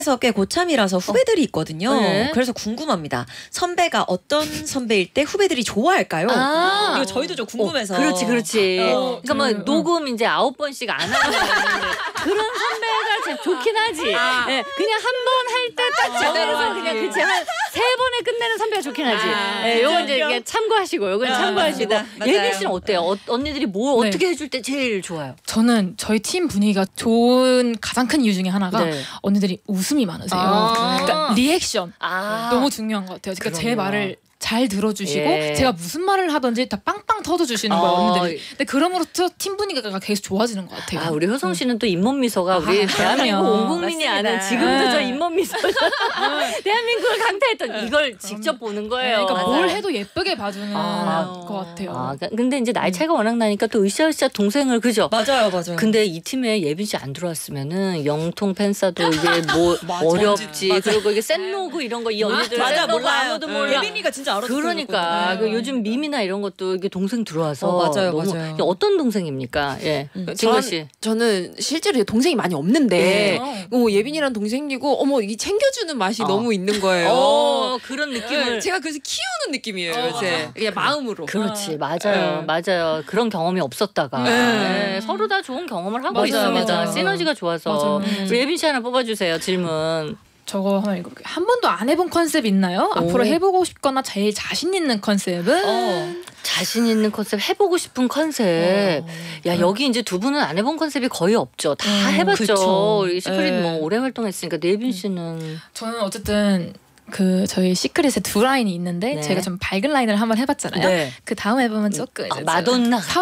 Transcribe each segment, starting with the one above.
그래서 꽤 고참이라서 후배들이 있거든요. 네. 그래서 궁금합니다. 선배가 어떤 선배일 때 후배들이 좋아할까요? 이거 저희도 좀 궁금해서. 그렇지. 그러니까 뭐 녹음 이제 9번씩 안 하는 그런 선배가 참 좋긴 하지. 네, 그냥 한 번 할 때 딱 정해서 그냥 그 제가 3번에 끝내는 선배가 좋긴 하지. 네, 요건 이제 이게 참고하시고, 요건 참고하시고. 예빈 씨는 어때요? 언니들이 뭘 어떻게 해줄 때 제일 좋아요? 저는 저희 팀 분위기가 좋은 가장 큰 이유 중에 하나가 언니들이 웃음이 많으세요. 그러니까 리액션 너무 중요한 것 같아요. 그러니까 제 말을 잘 들어주시고 제가 무슨 말을 하든지 다 빵빵 터져주시는 거예요, 언니들이. 근데 그러므로써 팀 분위기가 계속 좋아지는 것 같아요. 우리 효성 씨는 또 잇몸 미소가 우리 대한민국 온 국민이 아는 지금도 저 잇몸 미소 대한민국을 강타했던 이걸 직접 보는 거예요. 그러니까 뭘 해도 예쁘게 봐주는 것 같아요. 근데 이제 나이 차이가 워낙 나니까 또 으쌰으쌰 동생을 그죠? 맞아요. 근데 이 팀에 예빈 씨 안 들어왔으면은 영통 팬싸도 이게 뭐 어렵지. 그리고 이게 센로그 이런 거 이 언니들 센로그 아무도 몰라. 예빈이가 진짜 그러니까 그 요즘 밈이나 이런 것도 이게 동생 들어와서 맞아요. 어떤 동생입니까? 예, 진거 씨. 저는 실제로 동생이 많이 없는데 예빈이랑 동생 생기고 어머 이게 챙겨주는 맛이 너무 있는 거예요. 그런 느낌을 제가 그래서 키우는 느낌이에요. 요새 그냥 마음으로. 그렇지, 맞아요. 그런 경험이 없었다가 서로 다 좋은 경험을 하고 있습니다. 시너지가 좋아서. 우리 예빈 씨 하나 뽑아주세요. 질문. 저거 한 번도 안 해본 컨셉 있나요? 앞으로 해보고 싶거나 제일 자신 있는 컨셉은? 자신 있는 컨셉, 해보고 싶은 컨셉. 야, 여기 이제 두 분은 안 해본 컨셉이 거의 없죠. 다 해봤죠. 시크릿 뭐 오래 활동했으니까. 예빈 씨는? 저는 어쨌든 저희 시크릿에 2라인이 있는데 제가 좀 밝은 라인을 한번 해봤잖아요. 그 다음 앨범은 조금 마돈나 같은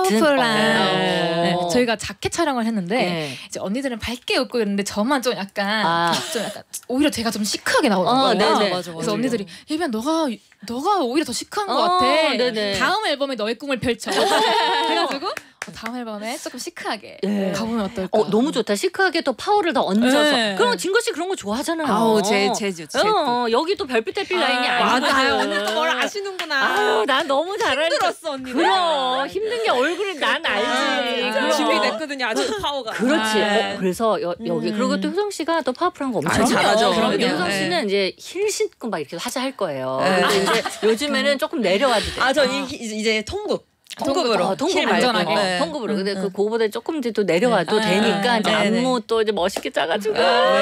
파워풀한 저희가 자켓 촬영을 했는데 이제 언니들은 밝게 웃고 이러는데 저만 좀 약간 오히려 제가 좀 시크하게 나오는 거예요. 그래서 언니들이 예빈아 너가 오히려 더 시크한 것 같아. 다음 앨범에 너의 꿈을 펼쳐. 그래가지고 다음 앨범에 조금 시크하게 가보면 어떨까? 너무 좋다. 시크하게 또 파워를 더 얹어서. 그럼 진거 씨 그런 거 좋아하잖아요. 제 여기 또 별빛 달빛 라인이 아니거든. 맞아요. 언니 또 뭘 아시는구나. 난 너무 잘 알지. 힘들었어 언니. 그럼 힘든 게 얼굴이 난 알지. 준비됐거든요. 아주 파워가. 그렇지. 그래서 여기 그리고 또 효성 씨가 또 파워풀한 거 엄청 잘하죠. 그럼요. 효성 씨는 이제 힐 신고 막 이렇게 하자 할 거예요. 근데 이제 요즘에는 조금 내려와도 돼. 저 이제 통급으로 안전하게 통급으로. 근데 그거보다 조금 이제 또 내려와도 되니까 이제 안무 또 이제 멋있게 짜가지고.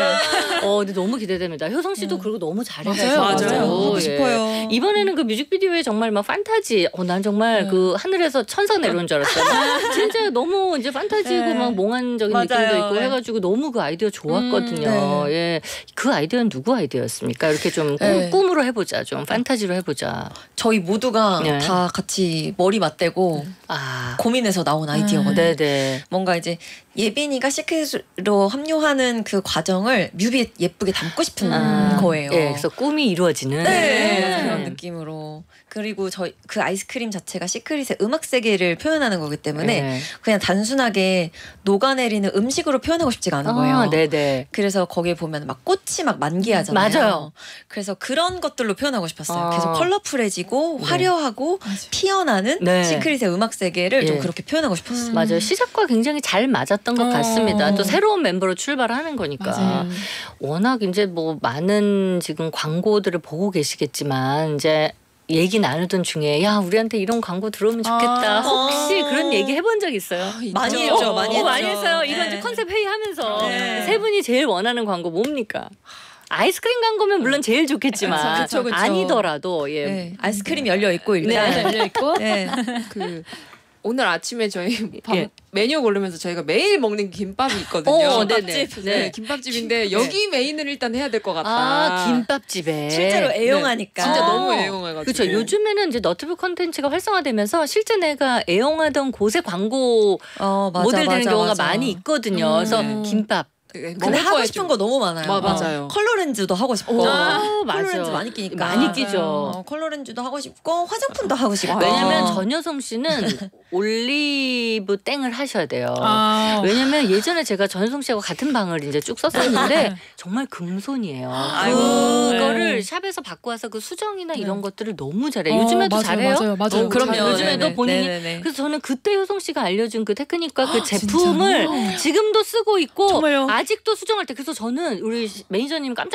근데 너무 기대됩니다. 효성 씨도 그리고 너무 잘해서 맞아요. 하고 싶어요. 이번에는 그 뮤직비디오에 정말 막 판타지. 난 정말 그 하늘에서 천사 내려온 줄 알았어요. 진짜 너무 이제 판타지고 막 몽환적인 느낌도 있고 해가지고 너무 그 아이디어 좋았거든요. 예, 그 아이디어는 누구 아이디어였습니까? 이렇게 좀 꿈으로 해보자, 좀 판타지로 해보자. 저희 모두가 다 같이 머리 맞대고 고민해서 나온 아이디어거든요. 뭔가 이제 예빈이가 시크릿으로 합류하는 그 과정을 뮤비에 예쁘게 담고 싶은 거예요. 그래서 꿈이 이루어지는 그런 느낌으로. 그리고 그 아이스크림 자체가 시크릿의 음악 세계를 표현하는 거기 때문에 그냥 단순하게 녹아내리는 음식으로 표현하고 싶지가 않은 거예요. 그래서 거기에 보면 막 꽃이 막 만개하잖아요. 맞아요. 그래서 그런 것들로 표현하고 싶었어요. 계속 컬러풀해지고 화려하고 피어나는 시크릿의 음악 세계를 좀 그렇게 표현하고 싶었어요. 맞아요. 시작과 굉장히 잘 맞았던 것 같습니다. 또 새로운 멤버로 출발하는 거니까. 워낙 이제 뭐 많은 지금 광고들을 보고 계시겠지만 이제 얘기 나누던 중에 우리한테 이런 광고 들어오면 좋겠다. 혹시 그런 얘기 해본 적 있어요? 많이 했죠. 많이 했어요. 이런 이제 컨셉 회의하면서 세 분이 제일 원하는 광고 뭡니까? 아이스크림 광고면 물론 제일 좋겠지만 그쵸. 아니더라도 아이스크림이 열려 있고 일단 열려 있고 오늘 아침에 저희 메뉴 고르면서 저희가 매일 먹는 김밥이 있거든요. 김밥집인데 여기 메인을 일단 해야 될 것 같다. 김밥집에 실제로 애용하니까 진짜 너무 애용해가지고. 그렇죠. 요즘에는 이제 너튜브 컨텐츠가 활성화되면서 실제 내가 애용하던 곳의 광고 모델 되는 경우가 많이 있거든요. 그래서 김밥. 근데 하고 싶은 거 너무 많아요. 맞아요. 컬러 렌즈도 하고 싶고 컬러 렌즈 많이 끼니까 많이 끼죠. 컬러 렌즈도 하고 싶고 화장품도 하고 싶고. 왜냐면 전효성 씨는 올리브 땡을 하셔야 돼요. 왜냐면 예전에 제가 전효성 씨하고 같은 방을 이제 쭉 썼었는데 정말 금손이에요. 그거를 샵에서 받고 와서 그 수정이나 이런 것들을 너무 잘해요. 요즘에도 잘해요. 맞아요. 그럼요. 요즘에도 본인이. 그래서 저는 그때 효성 씨가 알려준 그 테크닉과 그 제품을 지금도 쓰고 있고 아직도 수정할 때. 그래서 저는 우리 매니저님 깜짝